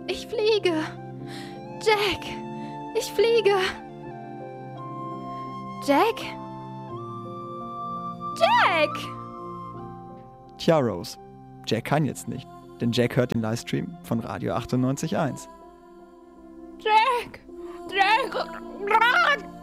Ich fliege. Jack, ich fliege. Jack? Jack! Tja, Rose, Jack kann jetzt nicht, denn Jack hört den Livestream von Radio 98.1. Jack!